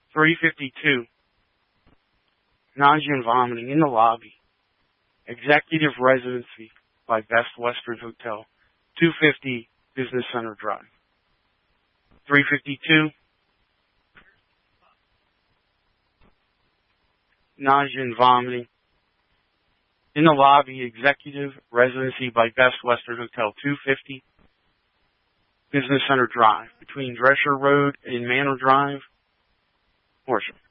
352. Nausea and vomiting in the lobby. Executive Residency by Best Western Hotel, 250 Business Center Drive. 352. Nausea and vomiting in the lobby. Executive Residency by Best Western Hotel, 250 Business Center Drive, between Drescher Road and Manor Drive, Horsham.